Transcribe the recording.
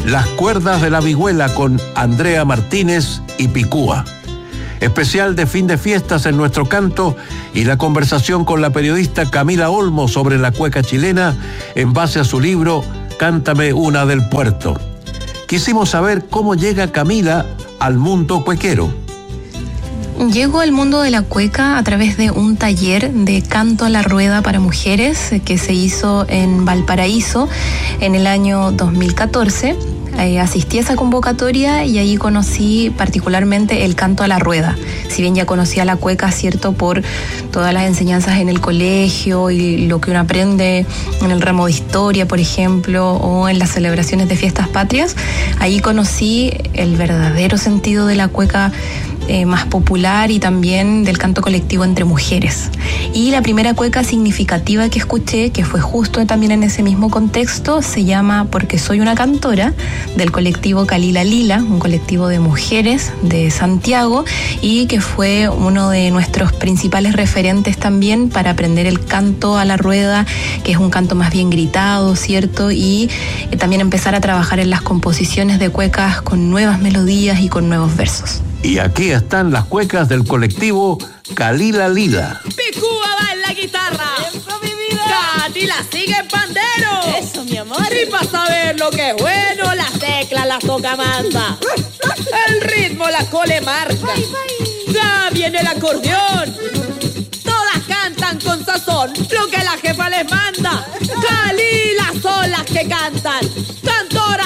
Las cuerdas de la vihuela con Andrea Martínez y Picúa. Especial de fin de fiestas en Nuestro Canto y la conversación con la periodista Camila Olmo sobre la cueca chilena en base a su libro Cántame una del Puerto. Quisimos saber cómo llega Camila al mundo cuequero. Llego al mundo de la cueca a través de un taller de canto a la rueda para mujeres que se hizo en Valparaíso en el año 2014. Asistí a esa convocatoria y ahí conocí particularmente el canto a la rueda. Si bien ya conocía la cueca, cierto, por todas las enseñanzas en el colegio y lo que uno aprende en el ramo de historia, por ejemplo, o en las celebraciones de fiestas patrias, ahí conocí el verdadero sentido de la cueca más popular y también del canto colectivo entre mujeres. Y la primera cueca significativa que escuché, que fue justo también en ese mismo contexto, se llama Porque soy una cantora, del colectivo Calila Lila, un colectivo de mujeres de Santiago, y que fue uno de nuestros principales referentes también para aprender el canto a la rueda, que es un canto más bien gritado, ¿cierto? Y también empezar a trabajar en las composiciones de cuecas con nuevas melodías y con nuevos versos. Y aquí están las cuecas del colectivo Calila Lila. Picúa va en la guitarra. ¡Eso, mi vida! Katy la sigue en pandero. ¡Eso, mi amor! Y para saber lo que es bueno, las teclas las toca Amanda. El ritmo la cole marca. Ya viene el acordeón. Todas cantan con sazón lo que la jefa les manda. Calila son las que cantan. Cantoras